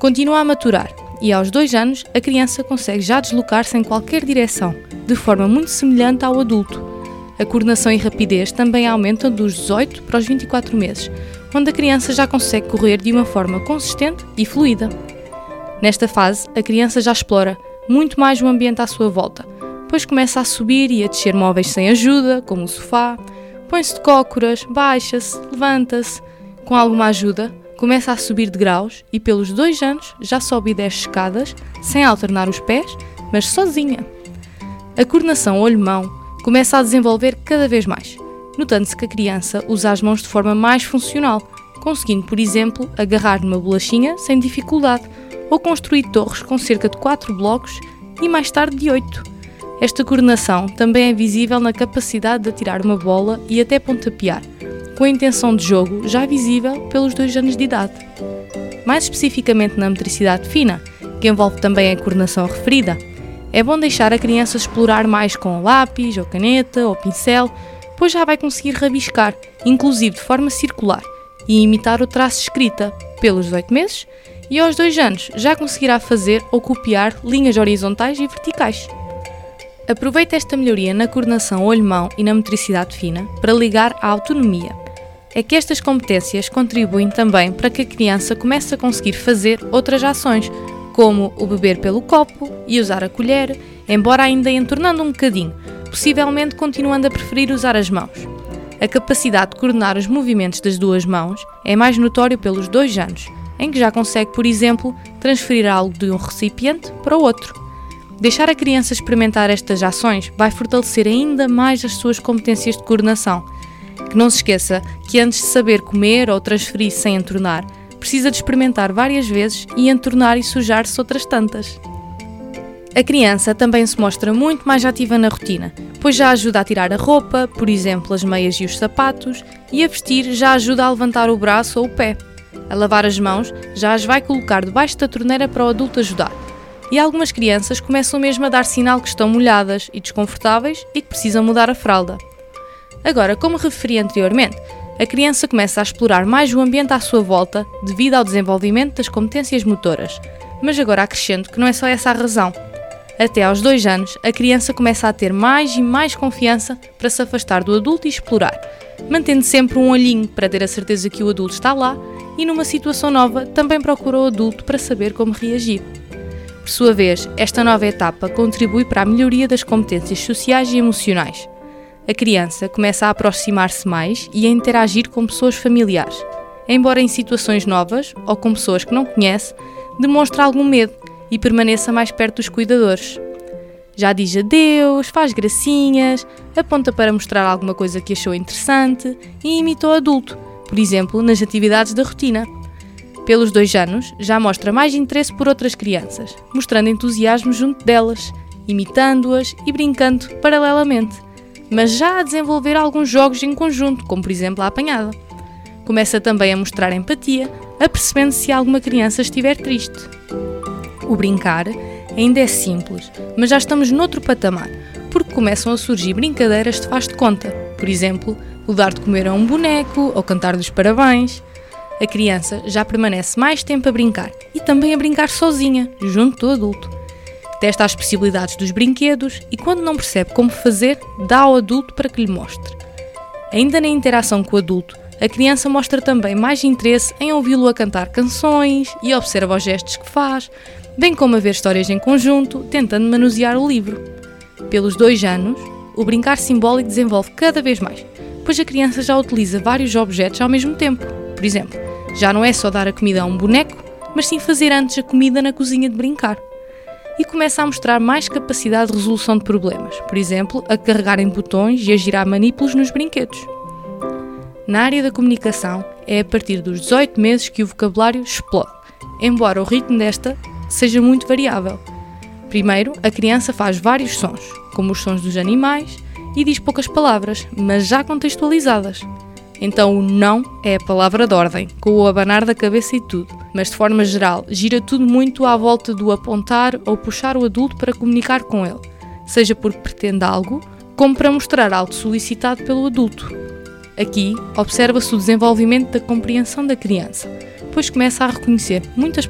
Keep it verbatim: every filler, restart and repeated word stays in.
Continua a maturar e aos dois anos a criança consegue já deslocar-se em qualquer direção, de forma muito semelhante ao adulto. A coordenação e rapidez também aumentam dos dezoito para os vinte e quatro meses, onde a criança já consegue correr de uma forma consistente e fluida. Nesta fase, a criança já explora muito mais o ambiente à sua volta, pois começa a subir e a descer móveis sem ajuda, como o sofá, põe-se de cócoras, baixa-se, levanta-se. Com alguma ajuda, começa a subir degraus e pelos dois anos já sobe e desce escadas, sem alternar os pés, mas sozinha. A coordenação olho-mão começa a desenvolver cada vez mais, notando-se que a criança usa as mãos de forma mais funcional, conseguindo, por exemplo, agarrar numa bolachinha sem dificuldade ou construir torres com cerca de quatro blocos e mais tarde de oito. Esta coordenação também é visível na capacidade de atirar uma bola e até pontapear, com a intenção de jogo já visível pelos dois anos de idade. Mais especificamente na motricidade fina, que envolve também a coordenação referida, é bom deixar a criança explorar mais com lápis, ou caneta, ou pincel, pois já vai conseguir rabiscar, inclusive de forma circular, e imitar o traço de escrita pelos dezoito meses, e aos dois anos já conseguirá fazer ou copiar linhas horizontais e verticais. Aproveita esta melhoria na coordenação olho-mão e na motricidade fina para ligar à autonomia. É que estas competências contribuem também para que a criança comece a conseguir fazer outras ações, como o beber pelo copo e usar a colher, embora ainda entornando um bocadinho, possivelmente continuando a preferir usar as mãos. A capacidade de coordenar os movimentos das duas mãos é mais notório pelos dois anos, em que já consegue, por exemplo, transferir algo de um recipiente para o outro. Deixar a criança experimentar estas ações vai fortalecer ainda mais as suas competências de coordenação. Que não se esqueça que antes de saber comer ou transferir sem entornar, precisa de experimentar várias vezes e entornar e sujar-se outras tantas. A criança também se mostra muito mais ativa na rotina, pois já ajuda a tirar a roupa, por exemplo as meias e os sapatos, e a vestir já ajuda a levantar o braço ou o pé. A lavar as mãos já as vai colocar debaixo da torneira para o adulto ajudar. E algumas crianças começam mesmo a dar sinal que estão molhadas e desconfortáveis e que precisam mudar a fralda. Agora, como referi anteriormente, a criança começa a explorar mais o ambiente à sua volta devido ao desenvolvimento das competências motoras. Mas agora acrescento que não é só essa a razão. Até aos dois anos, a criança começa a ter mais e mais confiança para se afastar do adulto e explorar, mantendo sempre um olhinho para ter a certeza que o adulto está lá e numa situação nova também procura o adulto para saber como reagir. Por sua vez, esta nova etapa contribui para a melhoria das competências sociais e emocionais. A criança começa a aproximar-se mais e a interagir com pessoas familiares. Embora em situações novas ou com pessoas que não conhece, demonstra algum medo e permaneça mais perto dos cuidadores. Já diz adeus, faz gracinhas, aponta para mostrar alguma coisa que achou interessante e imita o adulto, por exemplo, nas atividades da rotina. Pelos dois anos, já mostra mais interesse por outras crianças, mostrando entusiasmo junto delas, imitando-as e brincando paralelamente, mas já a desenvolver alguns jogos em conjunto, como por exemplo a apanhada. Começa também a mostrar empatia, apercebendo se alguma criança estiver triste. O brincar ainda é simples, mas já estamos noutro patamar, porque começam a surgir brincadeiras de faz de conta, por exemplo, o dar de comer a um boneco ou cantar dos parabéns. A criança já permanece mais tempo a brincar e também a brincar sozinha, junto do adulto. Testa as possibilidades dos brinquedos e, quando não percebe como fazer, dá ao adulto para que lhe mostre. Ainda na interação com o adulto, a criança mostra também mais interesse em ouvi-lo a cantar canções e observa os gestos que faz, bem como a ver histórias em conjunto, tentando manusear o livro. Pelos dois anos, o brincar simbólico desenvolve cada vez mais, pois a criança já utiliza vários objetos ao mesmo tempo. Por exemplo, já não é só dar a comida a um boneco, mas sim fazer antes a comida na cozinha de brincar. E começa a mostrar mais capacidade de resolução de problemas, por exemplo, a carregar em botões e a girar manípulos nos brinquedos. Na área da comunicação, é a partir dos dezoito meses que o vocabulário explode, embora o ritmo desta seja muito variável. Primeiro, a criança faz vários sons, como os sons dos animais, e diz poucas palavras, mas já contextualizadas. Então o não é a palavra de ordem, com o abanar da cabeça e tudo, mas de forma geral gira tudo muito à volta do apontar ou puxar o adulto para comunicar com ele, seja porque pretende algo, como para mostrar algo solicitado pelo adulto. Aqui observa-se o desenvolvimento da compreensão da criança, pois começa a reconhecer muitas